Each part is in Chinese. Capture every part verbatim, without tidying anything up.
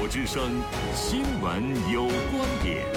国之声，新闻有观点。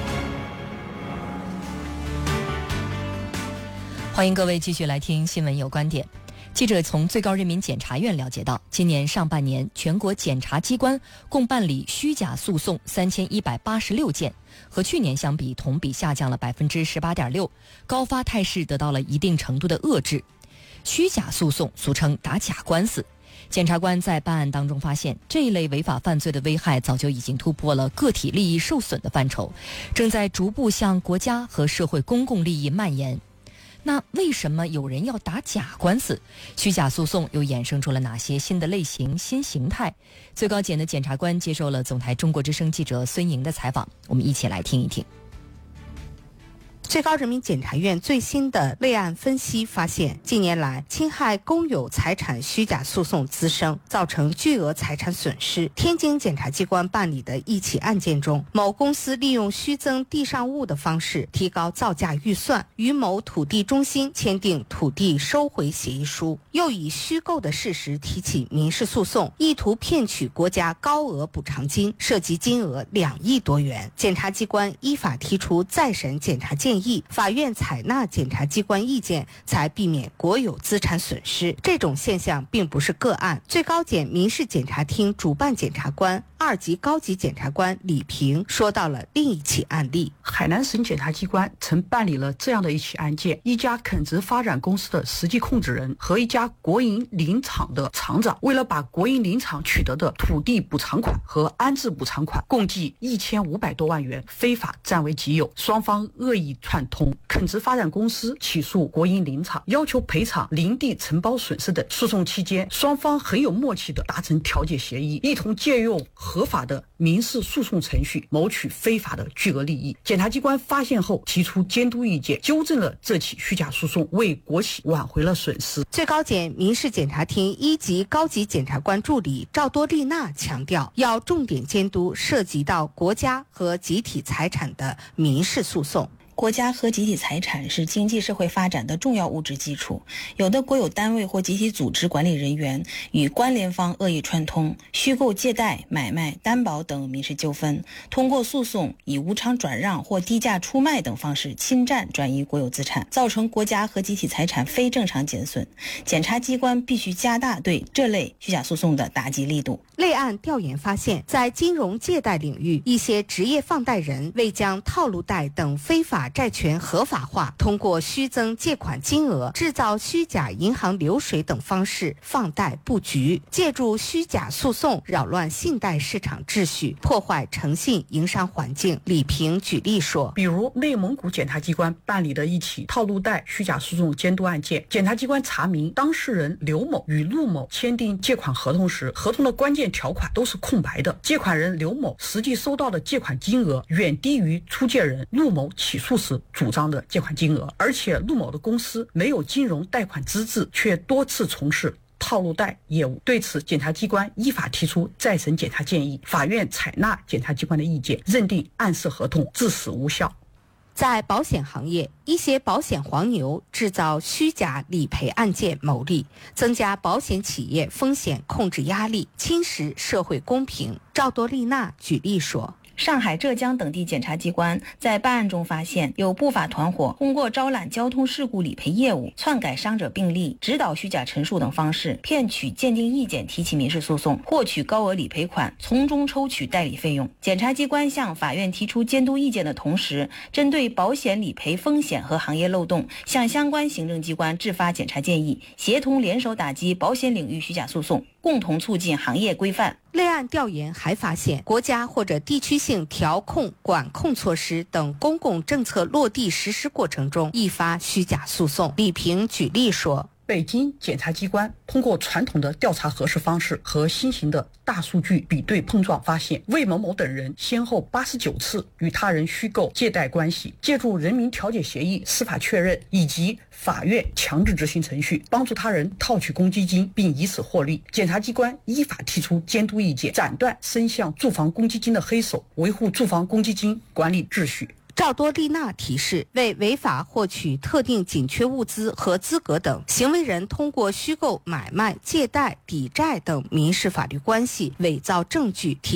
欢迎各位继续来听新闻有观点。记者从最高人民检察院了解到，今年上半年全国检察机关共办理虚假诉讼三千一百八十六件，和去年相比同比下降了百分之十八点六，高发态势得到了一定程度的遏制。虚假诉讼俗称打假官司，检察官在办案当中发现，这一类违法犯罪的危害早就已经突破了个体利益受损的范畴，正在逐步向国家和社会公共利益蔓延。那为什么有人要打假官司？虚假诉讼又衍生出了哪些新的类型、新形态？最高检的检察官接受了总台中国之声记者孙莹的采访，我们一起来听一听。 最高人民检察院最新的类案分析发现，近年来侵害公有财产虚假诉讼滋生，造成巨额财产损失。天津检察机关办理的一起案件中，某公司利用虚增地上物的方式提高造价预算，与某土地中心签订土地收回协议书，又以虚构的事实提起民事诉讼，意图骗取国家高额补偿金，涉及金额两亿多元。检察机关依法提出再审检察建议，法院采纳检察机关意见，才避免国有资产损失。这种现象并不是个案。最高检民事检察厅主办检察官、二级高级检察官李平说到了另一起案例。 海南省检察机关曾办理了这样的一起案件：一家垦殖发展公司的实际控制人和一家国营林场的厂长，为了把国营林场取得的土地补偿款和安置补偿款共计一千五百多万元非法占为己有，双方恶意串通。垦殖发展公司起诉国营林场，要求赔偿林地承包损失等。诉讼期间，双方很有默契地达成调解协议，一同借用合法的民事诉讼程序谋取非法的巨额利益。检察机关发现后提出监督意见，纠正了这起虚假诉讼，为国企挽回了损失。 最高检民事检察厅一级高级检察官助理赵多丽娜强调，要重点监督涉及到国家和集体财产的民事诉讼。 国家和集体财产是经济社会发展的重要物质基础，有的国有单位或集体组织管理人员与关联方恶意串通，虚构借贷、买卖、担保等民事纠纷，通过诉讼以无偿转让或低价出卖等方式侵占转移国有资产，造成国家和集体财产非正常减损。检察机关必须加大对这类虚假诉讼的打击力度。 类案调研发现，在金融借贷领域，一些职业放贷人为将套路贷等非法债权合法化，通过虚增借款金额、制造虚假银行流水等方式放贷布局，借助虚假诉讼扰乱信贷市场秩序，破坏诚信营商环境。李平举例说， 比如内蒙古检察机关办理的一起套路贷虚假诉讼监督案件，检察机关查明当事人刘某与陆某签订借款合同时，合同的关键条款都是空白的，借款人刘某实际收到的借款金额远低于出借人陆某起诉时主张的借款金额，而且陆某的公司没有金融贷款资质，却多次从事套路贷业务。对此，检察机关依法提出再审检察建议，法院采纳检察机关的意见，认定案涉合同致死无效。 在保险行业，一些保险黄牛制造虚假理赔案件牟利，增加保险企业风险控制压力，侵蚀社会公平。赵多丽娜举例说， 上海、浙江等地检察机关在办案中发现，有不法团伙通过招揽交通事故理赔业务、篡改伤者病历、指导虚假陈述等方式，骗取鉴定意见提起民事诉讼，获取高额理赔款，从中抽取代理费用。检察机关向法院提出监督意见的同时，针对保险理赔风险和行业漏洞，向相关行政机关制发检察建议，协同联手打击保险领域虚假诉讼，共同促进行业规范。 类案调研还发现，国家或者地区性调控、管控措施等公共政策落地实施过程中易发虚假诉讼。李平举例说， 北京检察机关通过传统的调查核实方式和新型的大数据比对碰撞，发现魏某某等人先后八十九次与他人虚构借贷关系，借助人民调解协议司法确认以及法院强制执行程序，帮助他人套取公积金并以此获利。检察机关依法提出监督意见，斩断伸向住房公积金的黑手，维护住房公积金管理秩序。 赵多丽娜提示，为违法获取特定紧缺物资和资格等，行为人通过虚构买卖、借贷、抵债等民事法律关系，伪造证据，提